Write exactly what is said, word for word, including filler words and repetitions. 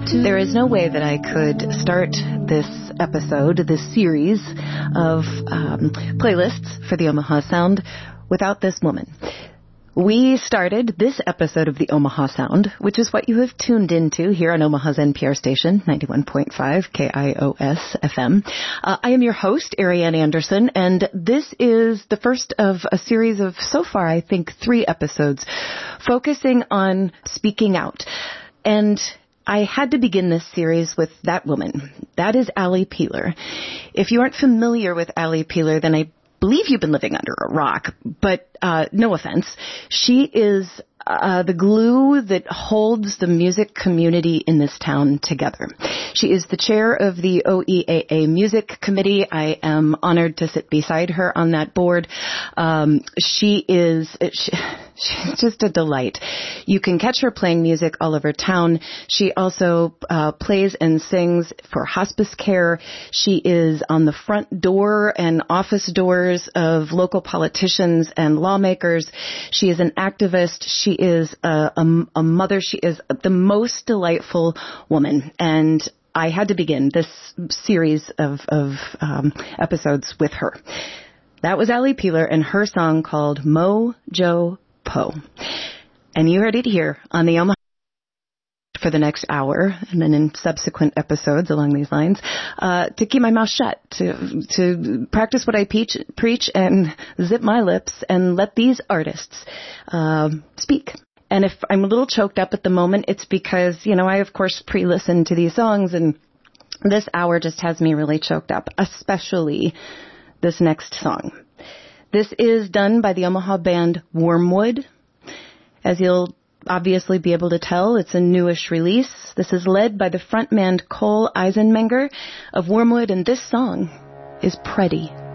There is no way that I could start this episode, this series of um, playlists for the Omaha Sound without this woman. We started this episode of the Omaha Sound, which is what you have tuned into here on Omaha's N P R station, ninety-one point five K I O S F M. Uh, I am your host, Ariane Anderson, and this is the first of a series of, so far, I think, three episodes focusing on speaking out. And I had to begin this series with that woman. That is Allie Peeler. If you aren't familiar with Allie Peeler, then I believe you've been living under a rock, but uh, no offense. She is uh, the glue that holds the music community in this town together. She is the chair of the O E A A Music Committee. I am honored to sit beside her on that board. Um, she is... She, She's just a delight. You can catch her playing music all over town. She also uh, plays and sings for hospice care. She is on the front door and office doors of local politicians and lawmakers. She is an activist. She is a, a, a mother. She is the most delightful woman. And I had to begin this series of, of um, episodes with her. That was Allie Peeler and her song called Mojo Poe. And you heard it here on the Omaha for the next hour, and then in subsequent episodes along these lines, uh, to keep my mouth shut, to to practice what I preach, preach and zip my lips and let these artists uh, speak. And if I'm a little choked up at the moment, it's because, you know, I, of course, pre-listened to these songs, and this hour just has me really choked up, especially this next song. This is done by the Omaha band Wormwood. As you'll obviously be able to tell, it's a newish release. This is led by the frontman Cole Eisenmenger of Wormwood, and this song is Pretty.